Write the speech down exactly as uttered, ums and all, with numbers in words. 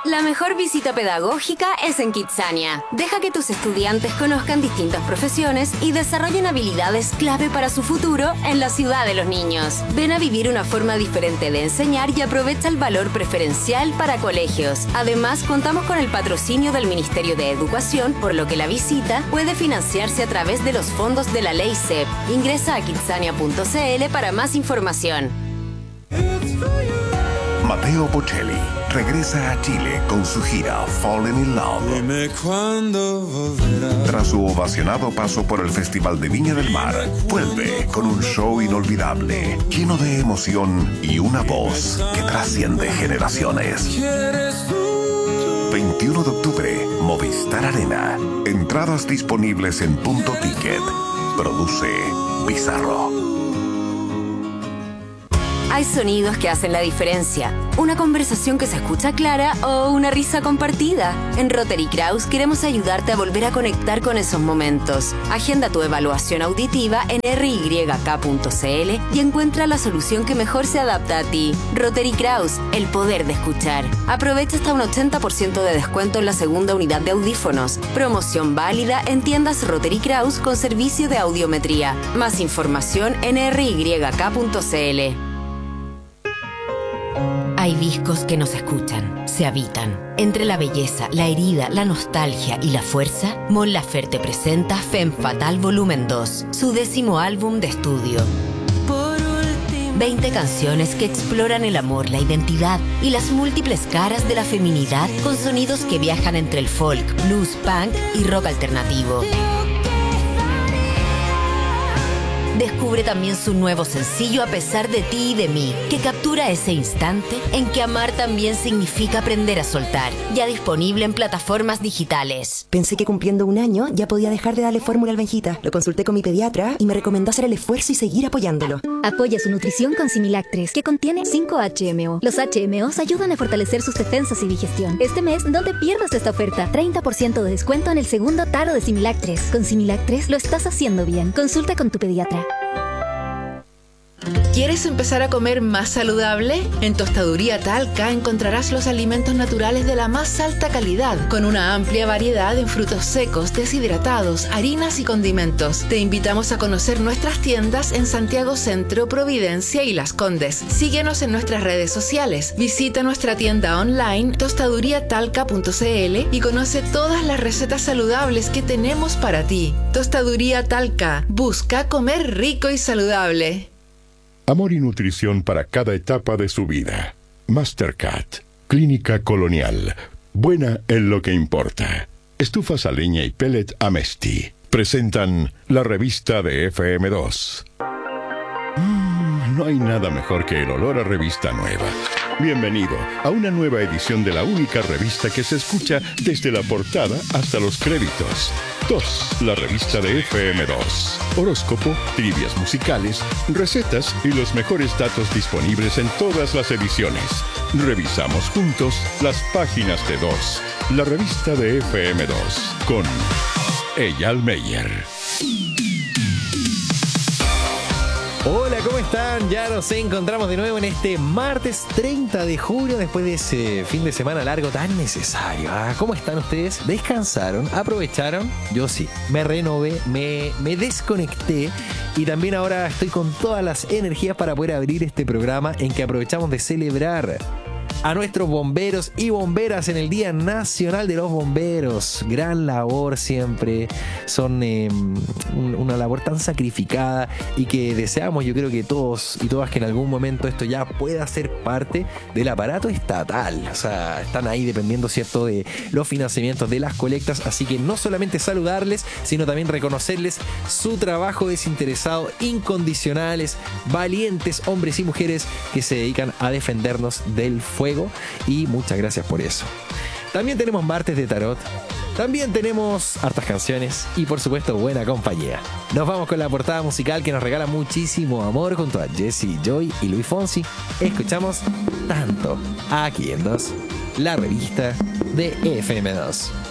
La mejor visita pedagógica es en Kidzania. Deja que tus estudiantes conozcan distintas profesiones y desarrollen habilidades clave para su futuro en la ciudad de los niños. Ven a vivir una forma diferente de enseñar y aprovecha el valor preferencial para colegios. Además, contamos con el patrocinio del Ministerio de Educación, por lo que la visita puede financiarse a través de los fondos de la Ley C E P. Ingresa a kidzania punto c l para más información. Matteo Bocelli regresa a Chile con su gira Fallen in Love. Dime cuándo volverás. Tras su ovacionado paso por el Festival de Viña del Mar, vuelve con un show inolvidable, lleno de emoción y una voz que trasciende generaciones. veintiuno de octubre, Movistar Arena. Entradas disponibles en Punto Ticket. Produce Bizarro. Hay sonidos que hacen la diferencia. Una conversación que se escucha clara o una risa compartida. En Rotary Kraus queremos ayudarte a volver a conectar con esos momentos. Agenda tu evaluación auditiva en r y k punto c l y encuentra la solución que mejor se adapta a ti. Rotary Kraus, el poder de escuchar. Aprovecha hasta un ochenta por ciento de descuento en la segunda unidad de audífonos. Promoción válida en tiendas Rotary Kraus con servicio de audiometría. Más información en r y k punto c l. Hay discos que nos escuchan, se habitan. Entre la belleza, la herida, la nostalgia y la fuerza, Mon Laferte presenta Femme Fatale Volumen dos, su décimo álbum de estudio. veinte canciones que exploran el amor, la identidad y las múltiples caras de la feminidad con sonidos que viajan entre el folk, blues, punk y rock alternativo. Descubre también su nuevo sencillo A pesar de ti y de mí, que captura ese instante en que amar también significa aprender a soltar. Ya disponible en plataformas digitales. Pensé que cumpliendo un año ya podía dejar de darle fórmula al Benjita. Lo consulté con mi pediatra y me recomendó hacer el esfuerzo y seguir apoyándolo. Apoya su nutrición con Similac tres, que contiene cinco H M O. Los H M Os ayudan a fortalecer sus defensas y digestión. Este mes no te pierdas esta oferta. treinta por ciento de descuento en el segundo taro de Similac tres. Con Similac tres lo estás haciendo bien. Consulta con tu pediatra. ¿Quieres empezar a comer más saludable? En Tostaduría Talca encontrarás los alimentos naturales de la más alta calidad, con una amplia variedad en frutos secos, deshidratados, harinas y condimentos. Te invitamos a conocer nuestras tiendas en Santiago Centro, Providencia y Las Condes. Síguenos en nuestras redes sociales. Visita nuestra tienda online tostaduría talca punto c l y conoce todas las recetas saludables que tenemos para ti. Tostaduría Talca. Busca comer rico y saludable. Amor y nutrición para cada etapa de su vida. Mastercat, Clínica Colonial, buena en lo que importa. Estufas a leña y pellet Amesti. Presentan la revista de F M dos. Mm, no hay nada mejor que el olor a revista nueva. Bienvenido a una nueva edición de la única revista que se escucha desde la portada hasta los créditos. dos. La revista de F M dos. Horóscopo, trivias musicales, recetas y los meyores datos disponibles en todas las ediciones. Revisamos juntos las páginas de dos. La revista de F M dos con Eyal Meyer. Hola, ¿cómo están? Ya nos encontramos de nuevo en este martes treinta de julio, después de ese fin de semana largo tan necesario. ¿Ah? ¿Cómo están ustedes? ¿Descansaron? ¿Aprovecharon? Yo sí, me renové, me, me desconecté y también ahora estoy con todas las energías para poder abrir este programa en que aprovechamos de celebrar a nuestros bomberos y bomberas en el Día Nacional de los Bomberos. Gran labor siempre, son eh, un, una labor tan sacrificada y que deseamos, yo creo que todos y todas, que en algún momento esto ya pueda ser parte del aparato estatal. O sea, están ahí dependiendo, ¿cierto?, de los financiamientos de las colectas, así que no solamente saludarles, sino también reconocerles su trabajo desinteresado, incondicionales, valientes hombres y mujeres que se dedican a defendernos del fuego. Y muchas gracias por eso. También tenemos martes de tarot. También tenemos hartas canciones y por supuesto buena compañía. Nos vamos con la portada musical que nos regala muchísimo amor junto a Jessie Joy y Luis Fonsi. Escuchamos Tanto aquí en dos, la revista de F M dos.